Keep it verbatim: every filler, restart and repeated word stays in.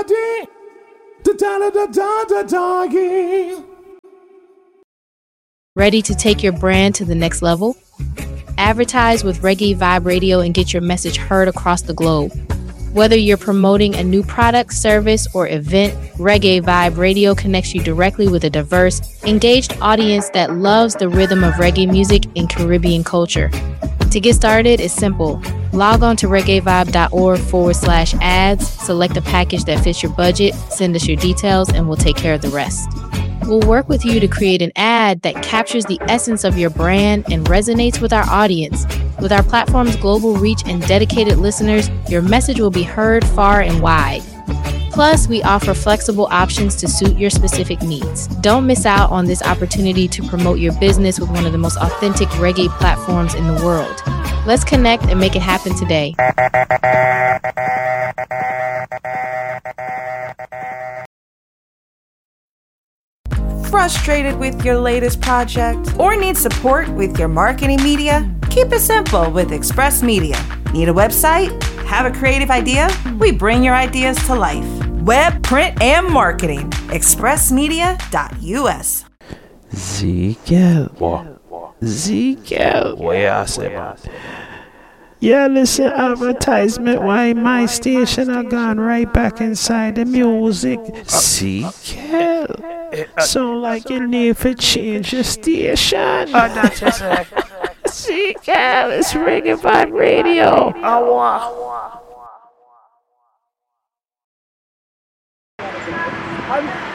Ready to take your brand to the next level? Advertise with Reggae Vibe Radio and get your message heard across the globe. Whether you're promoting a new product, service, or event, Reggae Vibe Radio connects you directly with a diverse, engaged audience that loves the rhythm of reggae music and Caribbean culture. To get started, it's simple. Log on to reggaevibe.org forward slash ads, select a package that fits your budget, send us your details, and we'll take care of the rest. We'll work with you to create an ad that captures the essence of your brand and resonates with our audience. With our platform's global reach and dedicated listeners, your message will be heard far and wide. Plus, we offer flexible options to suit your specific needs. Don't miss out on this opportunity to promote your business with one of the most authentic reggae platforms in the world. Let's connect and make it happen today. Frustrated with your latest project? Or need support with your marketing media? Keep it simple with Express Media. Need a website? Have a creative idea? We bring your ideas to life. Web, print, and marketing. express media dot u s. Ezekiel. What? Ezekiel. What you say, man? Yeah, listen, advertisement why my station are gone right back inside the music. Ezekiel. Sound like you need to change your station. Oh, not just a Ezekiel, it's Reggae Vibe Radio. Oh, wow. I'm